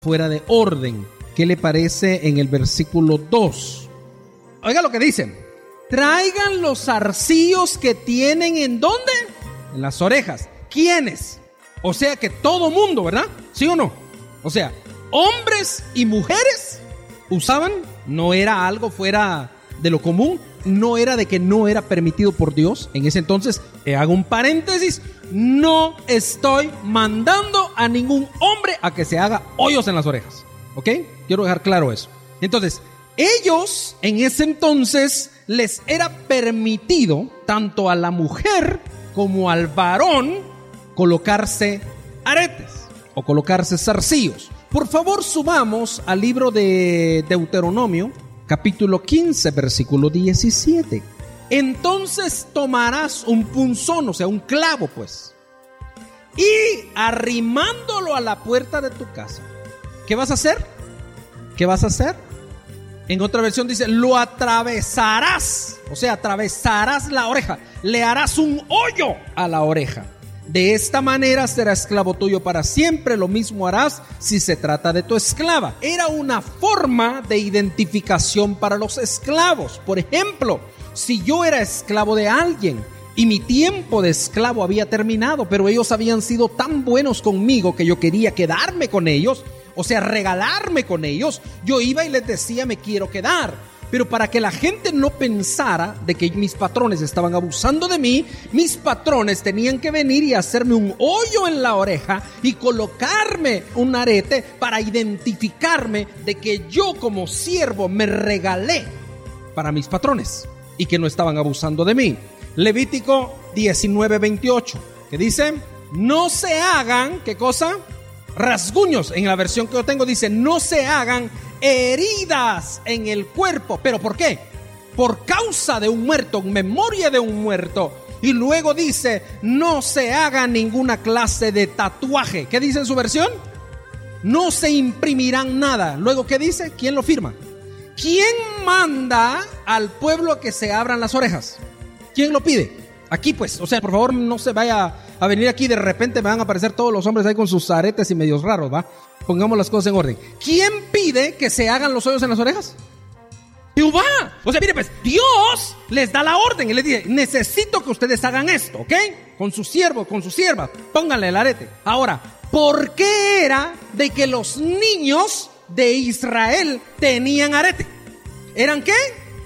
fuera de orden. ¿Qué le parece en el versículo 2? Oiga lo que dicen. Traigan los zarcillos que tienen ¿en dónde? En las orejas. ¿Quiénes? O sea que todo mundo, ¿verdad? ¿Sí o no? O sea, hombres y mujeres usaban, no era algo fuera de lo común, no era de que no era permitido por Dios. En ese entonces, hago un paréntesis, no estoy mandando a ningún hombre a que se haga hoyos en las orejas, ¿ok? Quiero dejar claro eso. Entonces, ellos en ese entonces les era permitido, tanto a la mujer como al varón, colocarse aretes o colocarse zarcillos. Por favor, subamos al libro de Deuteronomio, capítulo 15, versículo 17. Entonces tomarás un punzón, o sea, un clavo, pues, y arrimándolo a la puerta de tu casa. ¿Qué vas a hacer? ¿Qué vas a hacer? En otra versión dice, lo atravesarás, o sea, atravesarás la oreja, le harás un hoyo a la oreja. De esta manera será esclavo tuyo para siempre. Lo mismo harás si se trata de tu esclava. Era una forma de identificación para los esclavos. Por ejemplo, si yo era esclavo de alguien y mi tiempo de esclavo había terminado, pero ellos habían sido tan buenos conmigo que yo quería quedarme con ellos, o sea, regalarme con ellos, yo iba y les decía, me quiero quedar. Pero para que la gente no pensara de que mis patrones estaban abusando de mí, mis patrones tenían que venir y hacerme un hoyo en la oreja y colocarme un arete para identificarme de que yo como siervo me regalé para mis patrones y que no estaban abusando de mí. Levítico 19:28, que dice, no se hagan, ¿qué cosa? Rasguños. En la versión que yo tengo dice, no se hagan heridas en el cuerpo. ¿Pero por qué? Por causa de un muerto, en memoria de un muerto. Y luego dice, no se haga ninguna clase de tatuaje. ¿Qué dice en su versión? No se imprimirán nada. Luego, ¿qué dice? ¿Quién lo firma? ¿Quién manda al pueblo que se abran las orejas? ¿Quién lo pide? Aquí pues, o sea, por favor no se vaya a venir aquí, de repente me van a aparecer todos los hombres ahí con sus aretes y medios raros, ¿va? Pongamos las cosas en orden. ¿Quién pide que se hagan los hoyos en las orejas? Jehová. O sea, mire pues, Dios les da la orden y les dice, necesito que ustedes hagan esto, ¿ok? Con sus siervos, con sus siervas, pónganle el arete. Ahora, ¿por qué era de que los niños de Israel tenían arete? ¿Eran qué?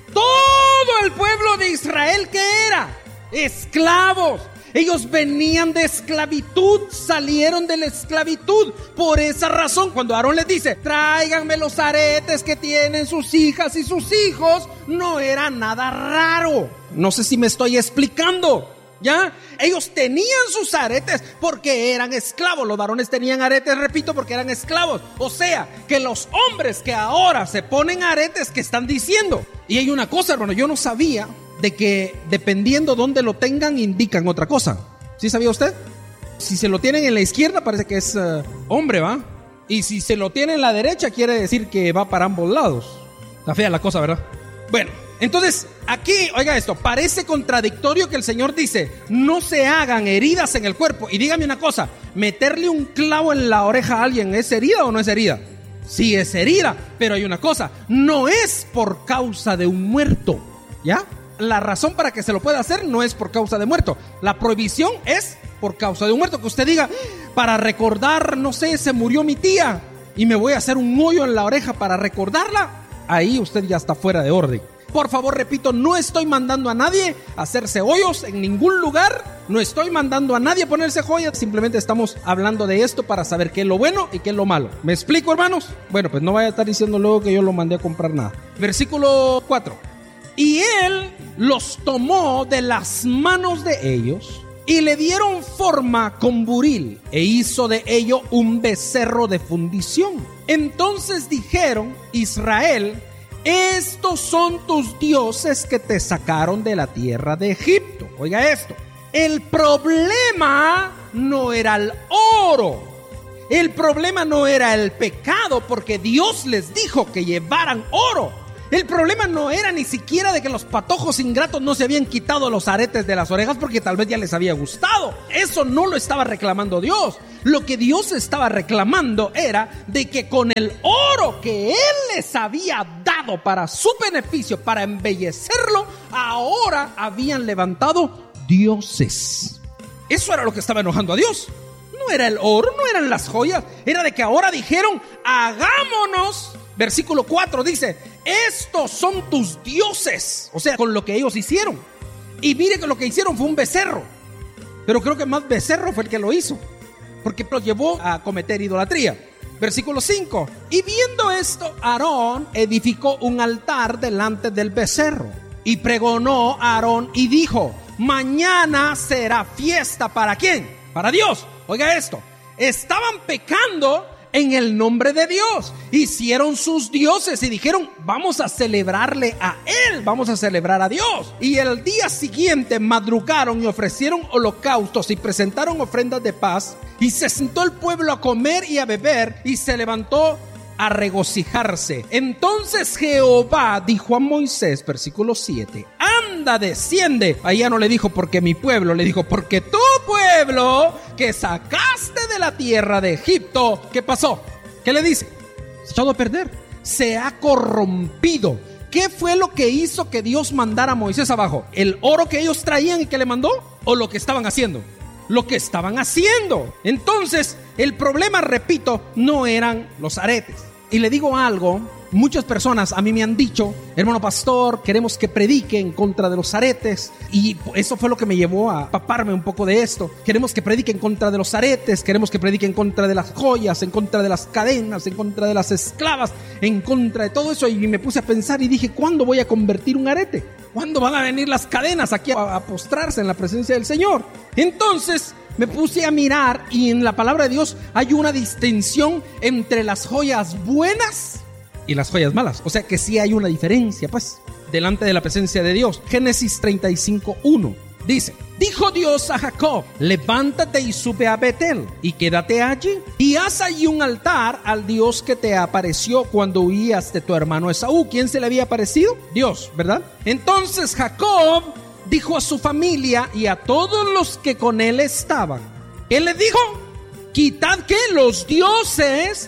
Todo el pueblo de Israel, ¿qué era? Esclavos. Ellos venían de esclavitud, salieron de la esclavitud. Por esa razón, cuando Aarón les dice, tráiganme los aretes que tienen sus hijas y sus hijos, no era nada raro. No sé si me estoy explicando, ¿ya? Ellos tenían sus aretes porque eran esclavos. Los varones tenían aretes, repito, porque eran esclavos. O sea, que los hombres que ahora se ponen aretes, ¿qué están diciendo? Y hay una cosa, hermano, yo no sabía de que dependiendo dónde lo tengan indican otra cosa. ¿Sí sabía usted? Si se lo tienen en la izquierda parece que es hombre, ¿va? Y si se lo tienen en la derecha quiere decir que va para ambos lados. Está fea la cosa, ¿verdad? Bueno, entonces aquí, oiga esto, parece contradictorio que el Señor dice, no se hagan heridas en el cuerpo. Y dígame una cosa, meterle un clavo en la oreja a alguien, ¿es herida o no es herida? Sí es herida, pero hay una cosa, no es por causa de un muerto, ¿ya? La razón para que se lo pueda hacer no es por causa de muerto. La prohibición es por causa de un muerto. Que usted diga, para recordar, no sé, se murió mi tía y me voy a hacer un hoyo en la oreja para recordarla. Ahí usted ya está fuera de orden. Por favor, repito, no estoy mandando a nadie a hacerse hoyos en ningún lugar. No estoy mandando a nadie a ponerse joyas. Simplemente estamos hablando de esto para saber qué es lo bueno y qué es lo malo. ¿Me explico, hermanos? Bueno, pues no vaya a estar diciendo luego que yo lo mandé a comprar nada. Versículo 4. Y él los tomó de las manos de ellos y le dieron forma con buril e hizo de ello un becerro de fundición. Entonces dijeron, Israel, estos son tus dioses que te sacaron de la tierra de Egipto. Oiga esto, el problema no era el oro, el problema no era el pecado, porque Dios les dijo que llevaran oro. El problema no era ni siquiera de que los patojos ingratos no se habían quitado los aretes de las orejas porque tal vez ya les había gustado. Eso no lo estaba reclamando Dios. Lo que Dios estaba reclamando era de que con el oro que Él les había dado para su beneficio, para embellecerlo, ahora habían levantado dioses. Eso era lo que estaba enojando a Dios. No era el oro, no eran las joyas, era de que ahora dijeron, hagámonos. Versículo 4 dice, estos son tus dioses. O sea, con lo que ellos hicieron. Y mire que lo que hicieron fue un becerro. Pero creo que más becerro fue el que lo hizo, porque lo llevó a cometer idolatría. Versículo 5. Y viendo esto, Aarón edificó un altar delante del becerro. Y pregonó a Aarón y dijo, mañana será fiesta. ¿Para quién? Para Dios. Oiga esto. Estaban pecando en el nombre de Dios. Hicieron sus dioses y dijeron, vamos a celebrarle a Él, vamos a celebrar a Dios. Y el día siguiente madrugaron y ofrecieron holocaustos y presentaron ofrendas de paz. Y se sentó el pueblo a comer y a beber y se levantó a regocijarse. Entonces Jehová dijo a Moisés, versículo 7, anda, desciende. Ahí ya no le dijo porque mi pueblo, le dijo porque tu pueblo que sacaste de la tierra de Egipto, ¿qué pasó? ¿Qué le dice? Se ha echado a perder, se ha corrompido. ¿Qué fue lo que hizo que Dios mandara a Moisés abajo? ¿El oro que ellos traían y que le mandó? ¿O lo que estaban haciendo? Lo que estaban haciendo. Entonces, el problema, repito, no eran los aretes. Y le digo algo, muchas personas a mí me han dicho, hermano pastor, queremos que predique en contra de los aretes. Y eso fue lo que me llevó a paparme un poco de esto. Queremos que predique en contra de los aretes, queremos que predique en contra de las joyas, en contra de las cadenas, en contra de las esclavas, en contra de todo eso. Y me puse a pensar y dije, ¿cuándo voy a convertir un arete? ¿Cuándo van a venir las cadenas aquí a postrarse en la presencia del Señor? Entonces me puse a mirar y en la palabra de Dios hay una distinción entre las joyas buenas y las joyas malas. O sea que sí hay una diferencia, pues, delante de la presencia de Dios. Génesis 35:1 dice, dijo Dios a Jacob, levántate y sube a Betel y quédate allí y haz allí un altar al Dios que te apareció cuando huías de tu hermano Esaú. ¿Quién se le había aparecido? Dios, ¿verdad? Entonces Jacob dijo a su familia y a todos los que con él estaban, él le dijo, quitad que los dioses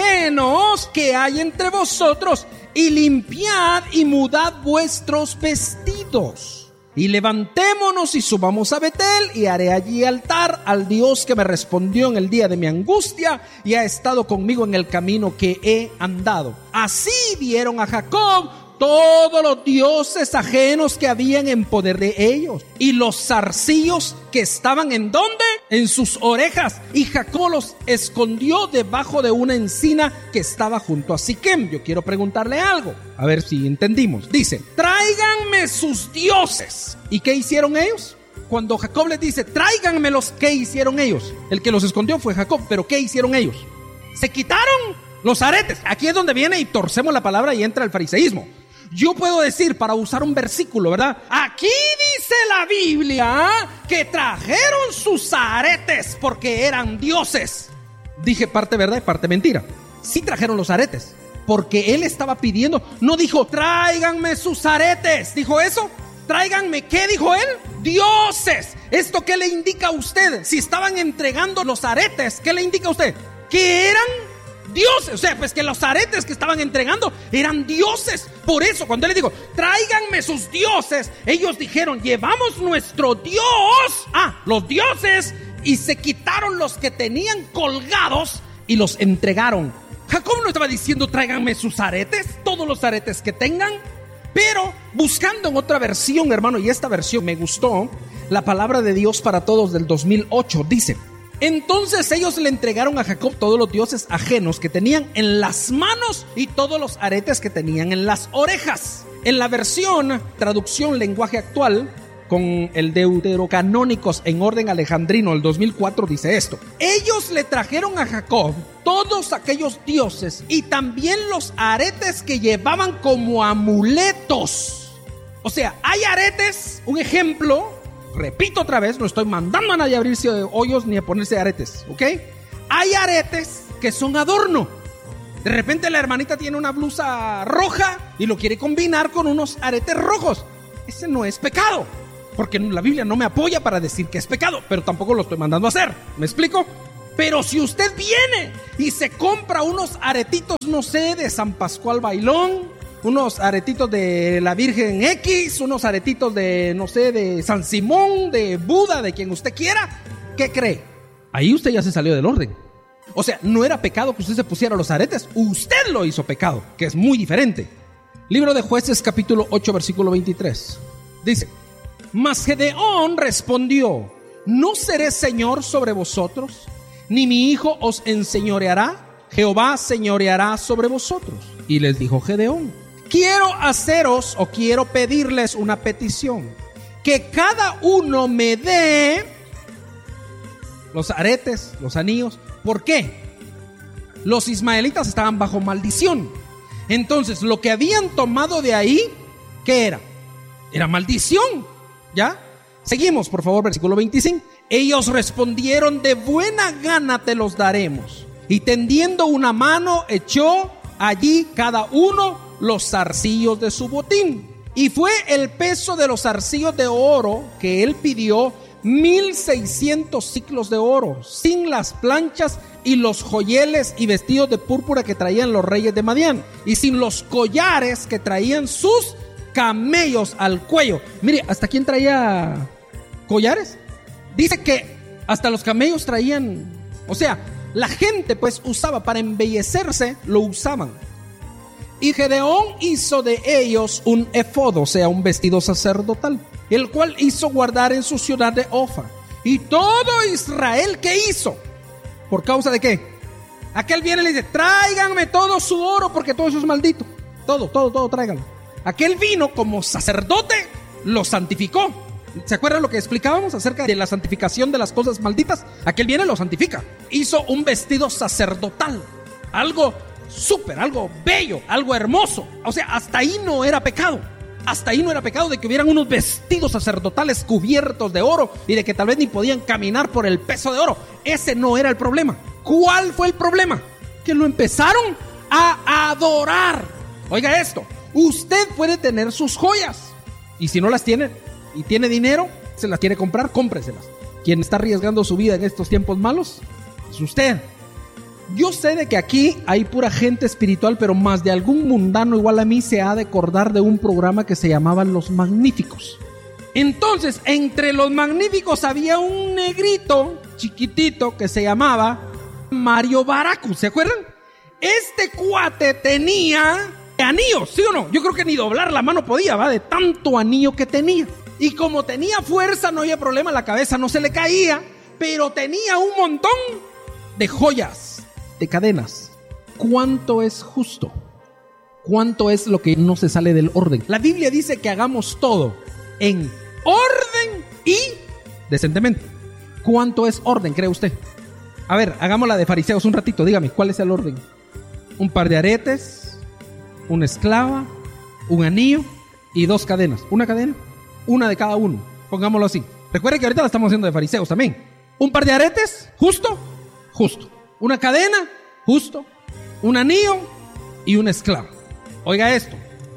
ajenos que hay entre vosotros y limpiad y mudad vuestros vestidos. Y levantémonos y subamos a Betel y haré allí altar al Dios que me respondió en el día de mi angustia y ha estado conmigo en el camino que he andado. Así dieron a Jacob todos los dioses ajenos que habían en poder de ellos y los zarcillos que estaban ¿en dónde? En sus orejas. Y Jacob los escondió debajo de una encina que estaba junto a Siquem. Yo quiero preguntarle algo, a ver si entendimos. Dice, tráiganme sus dioses. ¿Y qué hicieron ellos? Cuando Jacob les dice, tráiganmelos, ¿qué hicieron ellos? El que los escondió fue Jacob, pero ¿qué hicieron ellos? Se quitaron los aretes. Aquí es donde viene y torcemos la palabra y entra el fariseísmo. Yo puedo decir, para usar un versículo, ¿verdad? Aquí dice la Biblia que trajeron sus aretes porque eran dioses. Dije parte verdad y parte mentira. Sí trajeron los aretes, porque él estaba pidiendo. No dijo, tráiganme sus aretes. ¿Dijo eso? Tráiganme, ¿qué dijo él? Dioses. ¿Esto qué le indica a usted? Si estaban entregando los aretes, ¿qué le indica a usted? Que eran dioses. O sea, pues que los aretes que estaban entregando eran dioses. Por eso cuando él le dijo, tráiganme sus dioses, ellos dijeron, llevamos nuestro Dios, los dioses, y se quitaron los que tenían colgados y los entregaron. Jacob no estaba diciendo, tráiganme sus aretes, todos los aretes que tengan. Pero buscando en otra versión, hermano, y esta versión me gustó, la palabra de Dios para todos del 2008 dice, entonces ellos le entregaron a Jacob todos los dioses ajenos que tenían en las manos y todos los aretes que tenían en las orejas. En la versión, traducción lenguaje actual, con el Deuterocanónicos en orden alejandrino, el 2004, dice esto. Ellos le trajeron a Jacob todos aquellos dioses y también los aretes que llevaban como amuletos. O sea, hay aretes, un ejemplo. Repito otra vez, no estoy mandando a nadie a abrirse hoyos ni a ponerse aretes, ¿ok? Hay aretes que son adorno. De repente la hermanita tiene una blusa roja y lo quiere combinar con unos aretes rojos. Ese no es pecado, porque la Biblia no me apoya para decir que es pecado, pero tampoco lo estoy mandando a hacer. ¿Me explico? Pero si usted viene y se compra unos aretitos, no sé, de San Pascual Bailón, unos aretitos de la Virgen X, unos aretitos de, no sé, de San Simón, de Buda, de quien usted quiera, ¿qué cree? Ahí usted ya se salió del orden. O sea, no era pecado que usted se pusiera los aretes, usted lo hizo pecado, que es muy diferente. Libro de Jueces, capítulo 8, versículo 23. Dice: mas Gedeón respondió: ¿no seré señor sobre vosotros? Ni mi hijo os enseñoreará. Jehová señoreará sobre vosotros. Y les dijo Gedeón: quiero haceros o quiero pedirles una petición, que cada uno me dé los aretes, los anillos. ¿Por qué? Los ismaelitas estaban bajo maldición. Entonces lo que habían tomado de ahí, ¿qué era? Era maldición. ¿Ya? Seguimos, por favor, versículo 25. Ellos respondieron: de buena gana te los daremos. Y tendiendo una mano, echó allí cada uno los zarcillos de su botín. Y fue el peso de los zarcillos de oro que él pidió 1,600 siclos de oro, sin las planchas y los joyeles y vestidos de púrpura que traían los reyes de Madián, y sin los collares que traían sus camellos al cuello. Mire, ¿hasta quién traía collares? Dice que hasta los camellos traían. O sea, la gente pues usaba para embellecerse, lo usaban. Y Gedeón hizo de ellos un efod, o sea, un vestido sacerdotal, el cual hizo guardar en su ciudad de Ofa. Y todo Israel, ¿qué hizo? ¿Por causa de qué? Aquel viene y le dice: tráiganme todo su oro, porque todo eso es maldito. Todo, tráiganlo. Aquel vino como sacerdote, lo santificó. ¿Se acuerdan lo que explicábamos acerca de la santificación de las cosas malditas? Aquel viene y lo santifica. Hizo un vestido sacerdotal, algo súper, algo bello, algo hermoso. O sea, hasta ahí no era pecado. Hasta ahí no era pecado de que hubieran unos vestidos sacerdotales cubiertos de oro y de que tal vez ni podían caminar por el peso de oro. Ese no era el problema. ¿Cuál fue el problema? Que lo empezaron a adorar. Oiga esto, usted puede tener sus joyas, y si no las tiene y tiene dinero, se las quiere comprar, cómpreselas. Quien está arriesgando su vida en estos tiempos malos es usted. Yo sé de que aquí hay pura gente espiritual, pero más de algún mundano igual a mí se ha de acordar de un programa que se llamaba Los Magníficos. Entonces, entre los magníficos había un negrito chiquitito que se llamaba Mario Baracu, ¿se acuerdan? Este cuate tenía anillos, ¿sí o no? Yo creo que ni doblar la mano podía, ¿va? De tanto anillo que tenía. Y como tenía fuerza, no había problema, la cabeza no se le caía, pero tenía un montón de joyas, de cadenas. ¿Cuánto es justo? ¿Cuánto es lo que no se sale del orden? La Biblia dice que hagamos todo en orden y decentemente. ¿Cuánto es orden, cree usted? A ver, hagámosla de fariseos un ratito. Dígame, ¿cuál es el orden? Un par de aretes, una esclava, un anillo y 2 cadenas. Una cadena, una de cada uno. Pongámoslo así. Recuerde que ahorita la estamos haciendo de fariseos también. Un par de aretes, justo, justo. Una cadena, justo. Un anillo y una esclava. Oiga esto,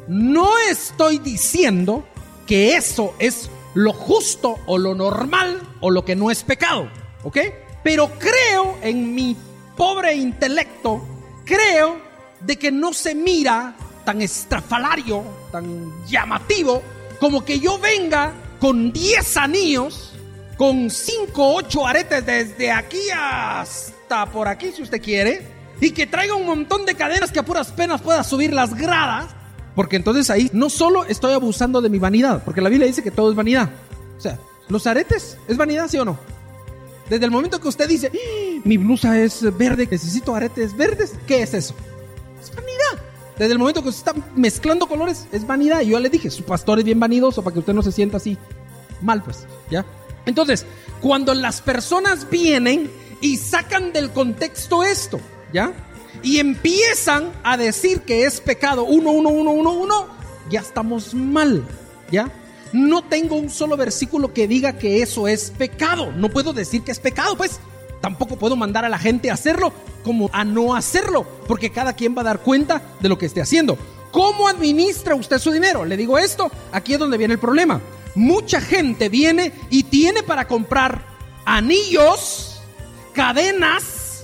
no estoy diciendo que eso es lo justo o lo normal o lo que no es pecado, ¿ok? Pero creo, en mi pobre intelecto, creo de que no se mira tan estrafalario, tan llamativo, como que yo venga con 10 anillos, con 5, 8 aretes desde aquí hasta por aquí, si usted quiere, y que traiga un montón de cadenas que a puras penas pueda subir las gradas, porque entonces ahí no solo estoy abusando de mi vanidad, porque la Biblia dice que todo es vanidad. O sea, ¿los aretes es vanidad, sí o no? Desde el momento que usted dice, mi blusa es verde, necesito aretes verdes, ¿qué es eso? Es vanidad. Desde el momento que usted está mezclando colores, es vanidad. Y yo le dije, su pastor es bien vanidoso para que usted no se sienta así mal, pues, ¿ya? Entonces, cuando las personas vienen y sacan del contexto esto, ¿ya? Y empiezan a decir que es pecado, uno, ya estamos mal, ¿ya? No tengo un solo versículo que diga que eso es pecado. No puedo decir que es pecado, pues. Tampoco puedo mandar a la gente a hacerlo, como a no hacerlo, porque cada quien va a dar cuenta de lo que esté haciendo. ¿Cómo administra usted su dinero? Le digo esto, aquí es donde viene el problema. Mucha gente viene y tiene para comprar anillos, cadenas,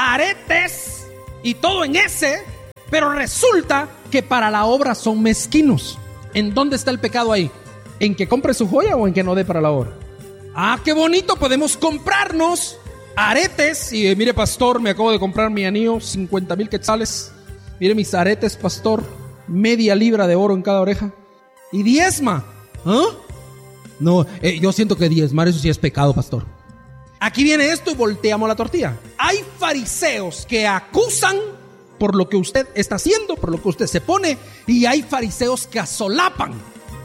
aretes y todo en ese, pero resulta que para la obra son mezquinos. ¿En dónde está el pecado ahí? ¿En que compre su joya o en que no dé para la obra? Ah, qué bonito, podemos comprarnos aretes. Y mire, pastor, me acabo de comprar mi anillo, 50,000 quetzales. Mire mis aretes, pastor, media libra de oro en cada oreja. Y diezma. ¿Ah? No, yo siento que diezmar, eso sí es pecado, pastor. Aquí viene esto y volteamos la tortilla. Hay fariseos que acusan por lo que usted está haciendo, por lo que usted se pone, y hay fariseos que asolapan.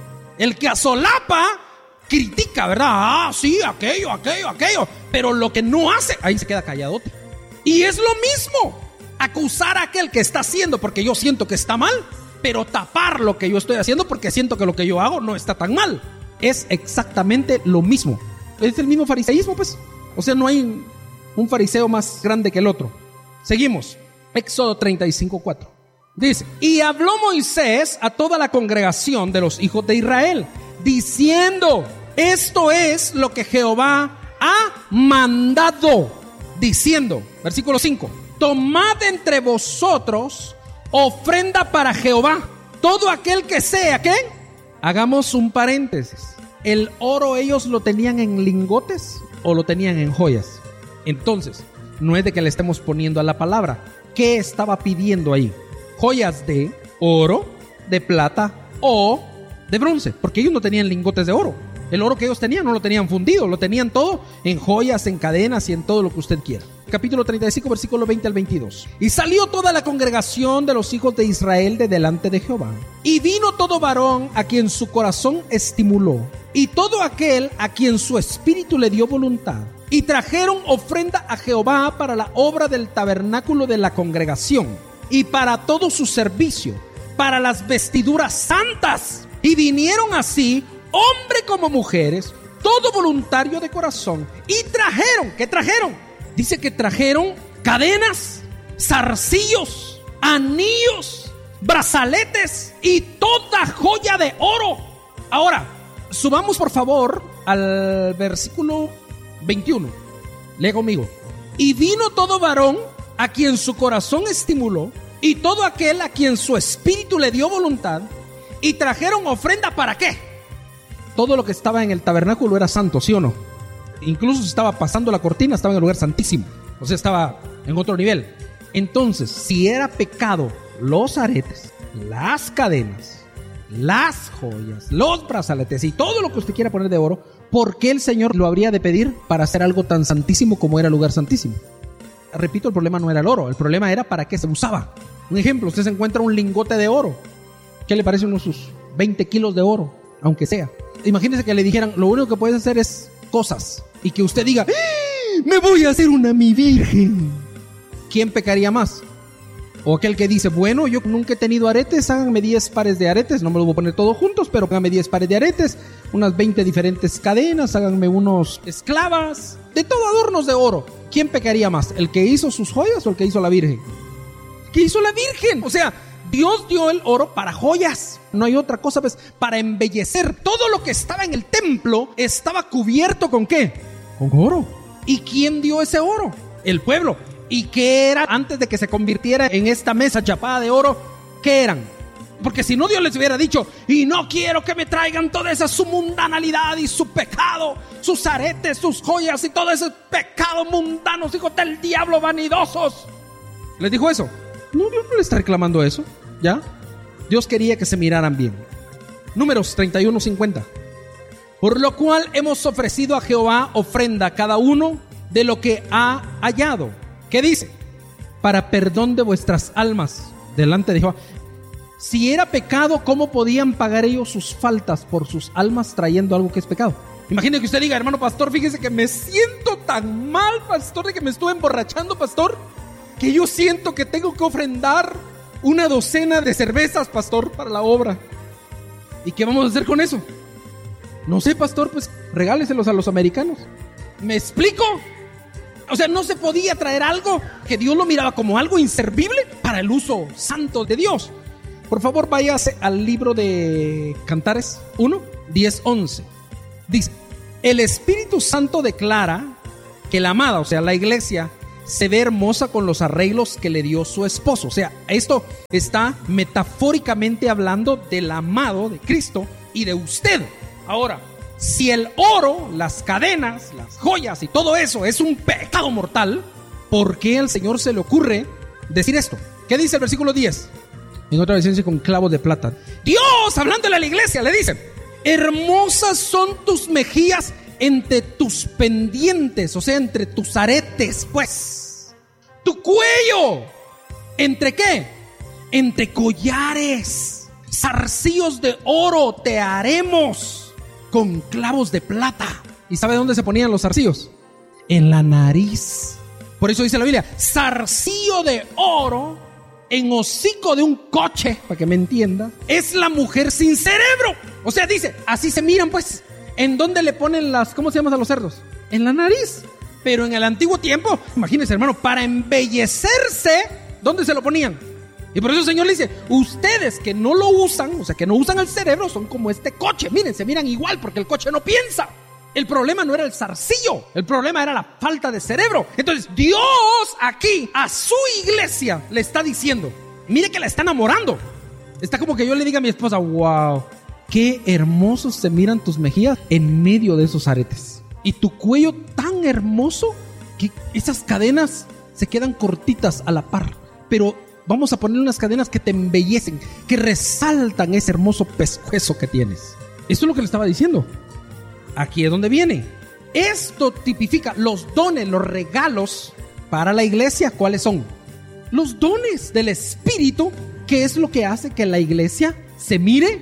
El que asolapa critica, ¿verdad? Ah, sí, aquello, pero lo que no hace, ahí se queda calladote. Y es lo mismo, acusar a aquel que está haciendo porque yo siento que está mal, pero tapar lo que yo estoy haciendo porque siento que lo que yo hago no está tan mal. Es exactamente lo mismo. Es el mismo fariseísmo, pues. O sea, no hay un fariseo más grande que el otro. Seguimos. Éxodo 35:4. Dice: y habló Moisés a toda la congregación de los hijos de Israel, diciendo: esto es lo que Jehová ha mandado, diciendo, versículo 5: tomad entre vosotros ofrenda para Jehová, todo aquel que sea, ¿qué? Hagamos un paréntesis. ¿El oro ellos lo tenían en lingotes o lo tenían en joyas? Entonces, no es de que le estemos poniendo a la palabra. ¿Qué estaba pidiendo ahí? Joyas de oro, de plata o de bronce, porque ellos no tenían lingotes de oro. El oro que ellos tenían no lo tenían fundido, lo tenían todo en joyas, en cadenas y en todo lo que usted quiera. Capítulo 35, versículo 20 al 22. Y salió toda la congregación de los hijos de Israel de delante de Jehová. Y vino todo varón a quien su corazón estimuló, y todo aquel a quien su espíritu le dio voluntad. Y trajeron ofrenda a Jehová para la obra del tabernáculo de la congregación, y para todo su servicio, para las vestiduras santas. Y vinieron así, hombre como mujeres, todo voluntario de corazón. Y trajeron, ¿qué trajeron? Dice que trajeron cadenas, zarcillos, anillos, brazaletes y toda joya de oro. Ahora, subamos por favor al versículo 21. Lee conmigo. Y vino todo varón a quien su corazón estimuló, y todo aquel a quien su espíritu le dio voluntad, y trajeron ofrenda. ¿Para qué? Todo lo que estaba en el tabernáculo era santo, ¿sí o no? Incluso si estaba pasando la cortina, estaba en el lugar santísimo. O sea, estaba en otro nivel. Entonces, si era pecado los aretes, las cadenas, las joyas, los brazaletes y todo lo que usted quiera poner de oro, ¿por qué el Señor lo habría de pedir para hacer algo tan santísimo como era el lugar santísimo? Repito, el problema no era el oro, el problema era para qué se usaba. Un ejemplo, usted se encuentra un lingote de oro. ¿Qué le parece unos sus 20 kilos de oro? Aunque sea. Imagínese que le dijeran, lo único que puedes hacer es cosas, y que usted diga, me voy a hacer una mi virgen. ¿Quién pecaría más? O aquel que dice, bueno, yo nunca he tenido aretes, háganme 10 pares de aretes, no me los voy a poner todos juntos, pero háganme 10 pares de aretes, unas 20 diferentes cadenas, háganme unos esclavas, de todo adornos de oro. ¿Quién pecaría más? ¿El que hizo sus joyas o el que hizo la virgen? ¿Qué hizo la virgen? O sea, Dios dio el oro para joyas, no hay otra cosa, pues, para embellecer. Todo lo que estaba en el templo estaba cubierto ¿con qué? Con oro. ¿Y quién dio ese oro? El pueblo. ¿Y qué era antes de que se convirtiera en esta mesa chapada de oro? ¿Qué eran? Porque si no, Dios les hubiera dicho, y no quiero que me traigan toda esa su mundanalidad y su pecado, sus aretes, sus joyas y todo ese pecado mundanos, hijos del diablo vanidosos. ¿Les dijo eso? No, Dios no le está reclamando eso, ¿ya? Dios quería que se miraran bien. Números 31:50. Por lo cual hemos ofrecido a Jehová ofrenda cada uno de lo que ha hallado. ¿Qué dice? Para perdón de vuestras almas delante de Jehová. Si era pecado, ¿cómo podían pagar ellos sus faltas por sus almas trayendo algo que es pecado? Imagínese que usted diga, hermano pastor, fíjese que me siento tan mal, pastor, de que me estuve emborrachando, pastor, que yo siento que tengo que ofrendar una docena de cervezas, pastor, para la obra. ¿Y qué vamos a hacer con eso? No sé, pastor, pues regáleselos a los americanos. ¿Me explico? O sea, no se podía traer algo que Dios lo miraba como algo inservible para el uso santo de Dios. Por favor, váyase al libro de Cantares 1, 10, 11. Dice: el Espíritu Santo declara que la amada, o sea, la iglesia, se ve hermosa con los arreglos que le dio su esposo. O sea, esto está metafóricamente hablando del amado de Cristo y de usted. Ahora, si el oro, las cadenas, las joyas y todo eso es un pecado mortal, ¿por qué al Señor se le ocurre decir esto? ¿Qué dice el versículo 10? En otra versión dice: con clavos de plata. Dios, hablándole a la iglesia, le dice: hermosas son tus mejillas entre tus pendientes, o sea, entre tus aretes, pues. Tu cuello, ¿entre qué? Entre collares, zarcillos de oro te haremos con clavos de plata. ¿Y sabe dónde se ponían los zarcillos? En la nariz. Por eso dice la Biblia: zarcillo de oro en hocico de un coche, para que me entienda, es la mujer sin cerebro. O sea, dice, así se miran, pues. ¿En dónde le ponen las, cómo se llaman a los cerdos? En la nariz. Pero en el antiguo tiempo, imagínense, hermano, para embellecerse, ¿dónde se lo ponían? Y por eso el Señor le dice: ustedes que no lo usan, o sea, que no usan el cerebro, son como este coche. Miren, se miran igual porque el coche no piensa. El problema no era el zarcillo, el problema era la falta de cerebro. Entonces Dios aquí a su iglesia le está diciendo: mire que la está enamorando. Está como que yo le diga a mi esposa: wow, qué hermosos se miran tus mejillas en medio de esos aretes. Y tu cuello tan hermoso que esas cadenas se quedan cortitas a la par. Pero vamos a poner unas cadenas que te embellecen, que resaltan ese hermoso pescuezo que tienes. Esto es lo que le estaba diciendo. Aquí es donde viene. Esto tipifica los dones, los regalos para la iglesia. ¿Cuáles son? Los dones del Espíritu, que es lo que hace que la iglesia se mire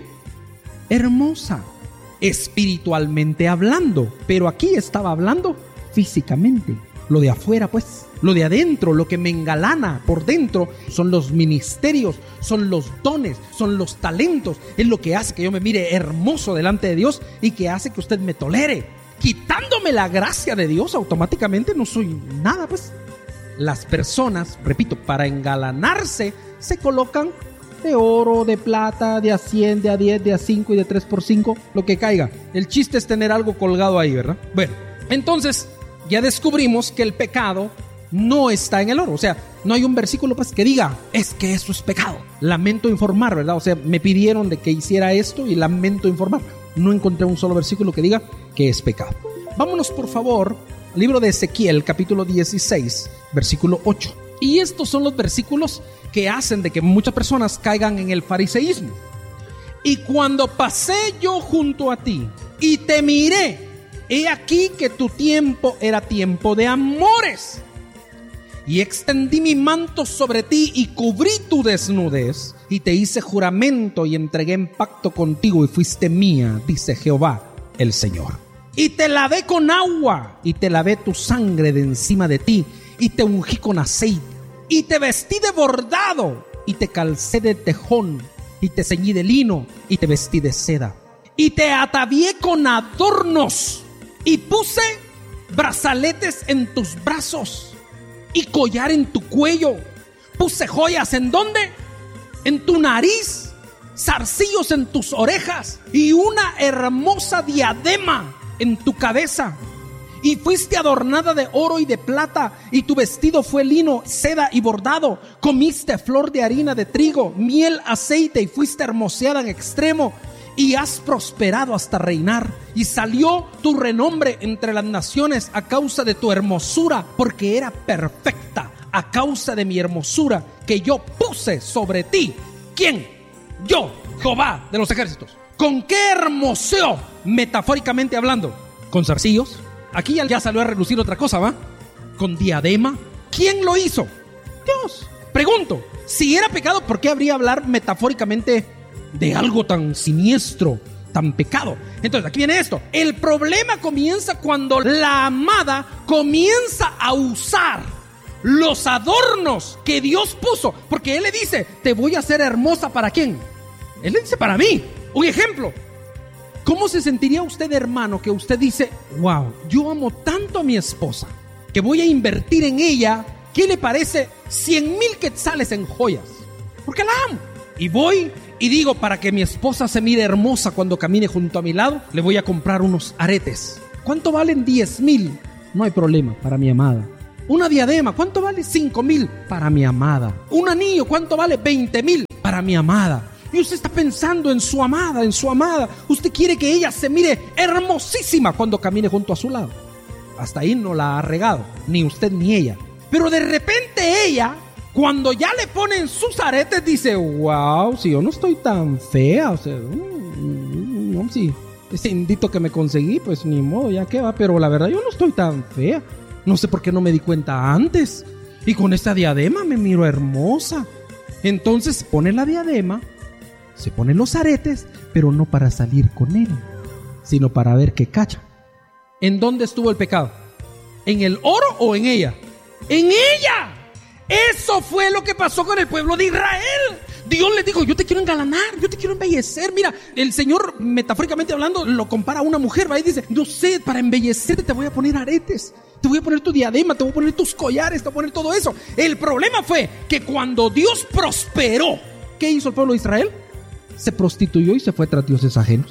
hermosa, espiritualmente hablando. Pero aquí estaba hablando físicamente. Lo de afuera, pues. Lo de adentro, lo que me engalana por dentro, son los ministerios, son los dones, son los talentos. Es lo que hace que yo me mire hermoso delante de Dios y que hace que usted me tolere. Quitándome la gracia de Dios, automáticamente no soy nada, pues. Las personas, repito, para engalanarse, se colocan de oro, de plata, de a 100, de a 10, de a 5 y de 3x5, lo que caiga. El chiste es tener algo colgado ahí, ¿verdad? Bueno, entonces ya descubrimos que el pecado no está en el oro. O sea, no hay un versículo pues que diga: es que eso es pecado. Lamento informar, ¿verdad? O sea, me pidieron de que hiciera esto y lamento informar. No encontré un solo versículo que diga que es pecado. Vámonos por favor al libro de Ezequiel, capítulo 16, versículo 8. Y estos son los versículos que hacen de que muchas personas caigan en el fariseísmo. Y cuando pasé yo junto a ti y te miré, he aquí que tu tiempo era tiempo de amores. Y extendí mi manto sobre ti y cubrí tu desnudez, y te hice juramento y entregué en pacto contigo, y fuiste mía, dice Jehová el Señor. Y te lavé con agua, y te lavé tu sangre de encima de ti, y te ungí con aceite, y te vestí de bordado, y te calcé de tejón, y te ceñí de lino, y te vestí de seda, y te atavié con adornos, y puse brazaletes en tus brazos y collar en tu cuello. Puse joyas, ¿en dónde? En tu nariz, zarcillos en tus orejas y una hermosa diadema en tu cabeza. Y fuiste adornada de oro y de plata, y tu vestido fue lino, seda y bordado. Comiste flor de harina de trigo, miel, aceite, y fuiste hermoseada en extremo, y has prosperado hasta reinar. Y salió tu renombre entre las naciones a causa de tu hermosura, porque era perfecta a causa de mi hermosura que yo puse sobre ti. ¿Quién? Yo, Jehová de los ejércitos. ¿Con qué hermoseo? Metafóricamente hablando, con zarcillos. Aquí ya salió a relucir otra cosa, ¿va? Con diadema. ¿Quién lo hizo? Dios. Pregunto, si era pecado, ¿por qué habría hablar metafóricamente de algo tan siniestro, tan pecado? Entonces aquí viene esto. El problema comienza cuando la amada comienza a usar los adornos que Dios puso, porque Él le dice: te voy a hacer hermosa. ¿Para quién? Él le dice: para mí. Un ejemplo: ¿cómo se sentiría usted, hermano, que usted dice: wow, yo amo tanto a mi esposa que voy a invertir en ella, ¿qué le parece? 100,000 quetzales en joyas, porque la amo. Y voy y digo, para que mi esposa se mire hermosa cuando camine junto a mi lado, le voy a comprar unos aretes. ¿Cuánto valen? 10,000. No hay problema, para mi amada. Una diadema, ¿cuánto vale? 5,000 para mi amada. Un anillo, ¿cuánto vale? 20,000 para mi amada. Y usted está pensando en su amada, en su amada. Usted quiere que ella se mire hermosísima cuando camine junto a su lado. Hasta ahí no la ha regado, ni usted ni ella. Pero de repente ella, cuando ya le ponen sus aretes, dice, wow, si yo no estoy tan fea, o sea, no, si ese indito que me conseguí, pues ni modo, ya que va, pero la verdad yo no estoy tan fea. No sé por qué no me di cuenta antes. Y con esta diadema me miro hermosa. Entonces pone la diadema, se ponen los aretes, pero no para salir con él, sino para ver qué cacha. ¿En dónde estuvo el pecado? ¿En el oro o en ella? ¡En ella! Eso fue lo que pasó con el pueblo de Israel. Dios les dijo, yo te quiero engalanar, yo te quiero embellecer. Mira, el Señor, metafóricamente hablando, lo compara a una mujer, ¿va? Y dice, yo sé, para embellecerte te voy a poner aretes, te voy a poner tu diadema, te voy a poner tus collares, te voy a poner todo eso. El problema fue que cuando Dios prosperó, ¿qué hizo el pueblo de Israel? Se prostituyó y se fue tras dioses ajenos.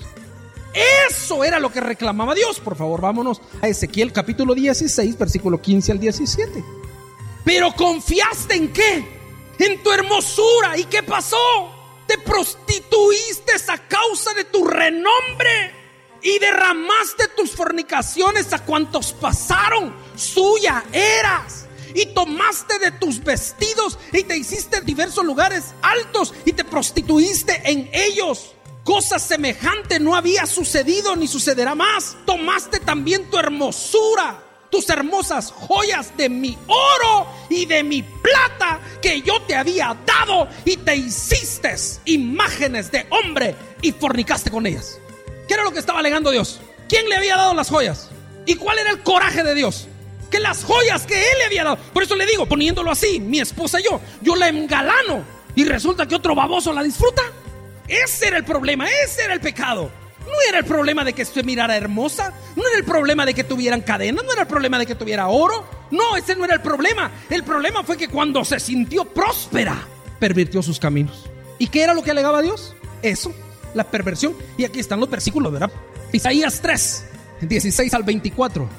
Eso era lo que reclamaba Dios. Por favor, vámonos a Ezequiel capítulo 16, versículo 15 al 17. Pero confiaste ¿en qué? En tu hermosura. ¿Y qué pasó? Te prostituiste a causa de tu renombre y derramaste tus fornicaciones a cuantos pasaron. Suya eras. Y tomaste de tus vestidos y te hiciste en diversos lugares altos y te prostituiste en ellos. Cosa semejante no había sucedido ni sucederá más. Tomaste también tu hermosura, tus hermosas joyas de mi oro y de mi plata que yo te había dado y te hiciste imágenes de hombre y fornicaste con ellas. ¿Qué era lo que estaba alegando Dios? ¿Quién le había dado las joyas? ¿Y cuál era el coraje de Dios? Que las joyas que él le había dado. Por eso le digo, poniéndolo así, mi esposa y yo la engalano y resulta que otro baboso la disfruta. Ese era el problema, ese era el pecado. No era el problema de que se mirara hermosa, no era el problema de que tuvieran cadenas, no era el problema de que tuviera oro. No, ese no era el problema. El problema fue que cuando se sintió próspera, pervirtió sus caminos. ¿Y qué era lo que alegaba Dios? Eso, la perversión. Y aquí están los versículos, ¿verdad? Isaías 3, 16 al 24.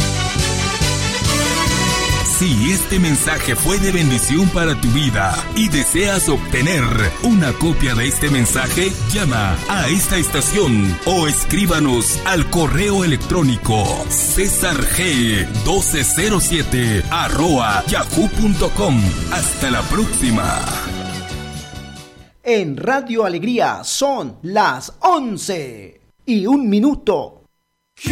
Si este mensaje fue de bendición para tu vida y deseas obtener una copia de este mensaje, llama a esta estación o escríbanos al correo electrónico cesarg1207@yahoo.com. Hasta la próxima. En Radio Alegría son las 11:01.